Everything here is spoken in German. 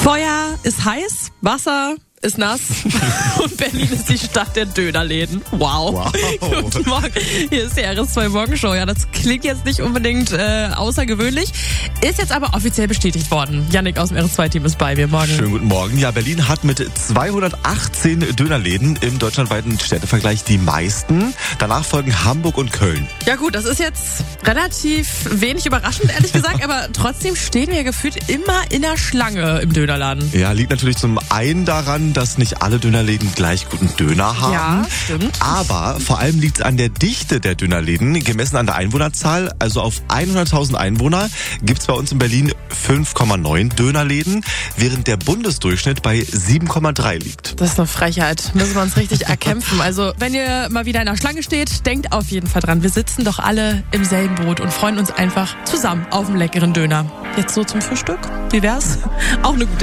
Feuer ist heiß, Wasser ist nass und Berlin ist die Stadt der Dönerläden. Wow. Guten Morgen, hier ist die RS2 Morgenshow. Ja, das klingt jetzt nicht unbedingt außergewöhnlich, ist jetzt aber offiziell bestätigt worden. Yannick aus dem RS2-Team ist bei mir. Morgen. Schönen guten Morgen. Ja, Berlin hat mit 218 Dönerläden im deutschlandweiten Städtevergleich die meisten. Danach folgen Hamburg und Köln. Ja gut, das ist jetzt relativ wenig überraschend, ehrlich gesagt, aber trotzdem stehen wir gefühlt immer in der Schlange im Dönerladen. Ja, liegt natürlich zum einen daran, dass nicht alle Dönerläden gleich guten Döner haben. Ja, stimmt. Aber vor allem liegt es an der Dichte der Dönerläden, gemessen an der Einwohnerzahl. Also auf 100.000 Einwohner gibt es bei uns in Berlin 5,9 Dönerläden, während der Bundesdurchschnitt bei 7,3 liegt. Das ist eine Frechheit. Müssen wir uns richtig erkämpfen. Also, wenn ihr mal wieder in der Schlange steht, denkt auf jeden Fall dran. Wir sitzen doch alle im selben Boot und freuen uns einfach zusammen auf einen leckeren Döner. Jetzt so zum Frühstück? Wie wär's? Auch eine gute